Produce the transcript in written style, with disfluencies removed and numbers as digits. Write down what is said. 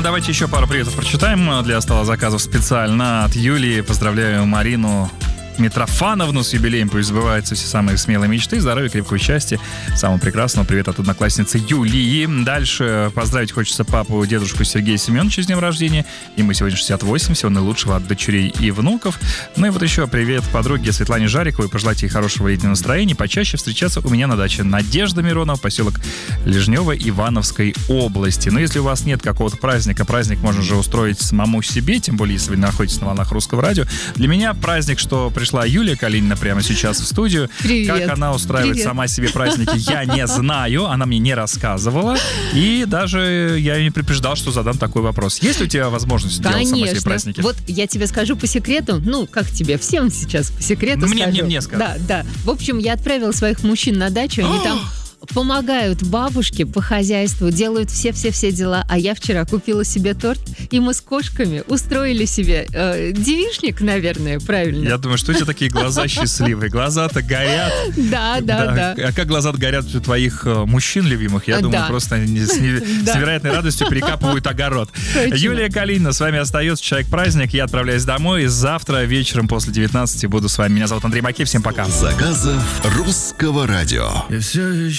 Ну, давайте еще пару приветов прочитаем для стола заказов специально от Юлии. Поздравляю Марину Митрофановну с юбилеем. Пусть сбываются все самые смелые мечты. Здоровья, крепкого счастья. Самого прекрасного. Привет от одноклассницы Юлии. Дальше поздравить хочется папу, дедушку Сергея Семеновича с днем рождения. Ему сегодня 68. Всего наилучшего от дочерей и внуков. Ну и вот еще привет подруге Светлане Жариковой. Пожелать ей хорошего летнего настроения. Почаще встречаться у меня на даче. Надежда Миронова, поселок Лежнево Ивановской области. Но если у вас нет какого-то праздника, праздник можно же устроить самому себе, тем более, если вы находитесь на волнах Русского радио. Для меня праздник, что пришла Юлия Калинина прямо сейчас в студию. Привет. Как она устраивает сама себе праздники, я не знаю. Она мне не рассказывала. И даже я ее не предупреждал, что задам такой вопрос. Есть ли у тебя возможность делать сама себе праздники? Вот я тебе скажу по секрету. Ну, как тебе? Всем сейчас по секрету скажу. Мне скажу. Да. В общем, я отправила своих мужчин на дачу. Они там помогают бабушке по хозяйству, делают все-все-все дела. А я вчера купила себе торт, и мы с кошками устроили себе девичник, наверное, правильно? Я думаю, что у тебя такие глаза счастливые. Глаза-то горят. Да. А как глаза горят у твоих мужчин любимых? Я думаю, просто они с невероятной радостью перекапывают огород. Точно. Юлия Калинина с вами остается. Человек-праздник. Я отправляюсь домой. Завтра вечером после 19 буду с вами. Меня зовут Андрей Макеев. Всем пока. Заказов Русского радио.